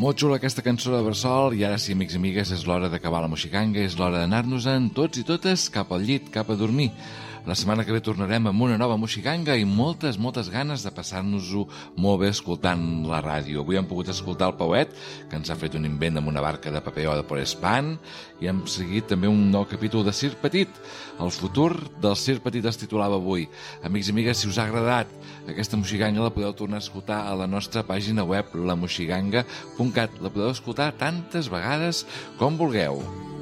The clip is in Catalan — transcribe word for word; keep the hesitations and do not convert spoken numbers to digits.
Molt xula aquesta cançó de Bressol i ara sí, amics i amigues, és l'hora d'acabar la moixiganga, és l'hora d'anar-nos-en tots i totes cap al llit, cap a dormir. La setmana que ve tornarem amb una nova moixiganga i moltes, moltes ganes de passar-nos-ho molt bé escoltant la ràdio. Avui hem pogut escoltar el Pauet, que ens ha fet un invent amb una barca de paper o de Porespan, i hem seguit també un nou capítol de Circ Petit. El futur del Circ Petit es titulava avui. Amics i amigues, si us ha agradat aquesta moixiganga, la podeu tornar a escoltar a la nostra pàgina web, la moixiganga punt cat. La podeu escoltar tantes vegades com vulgueu.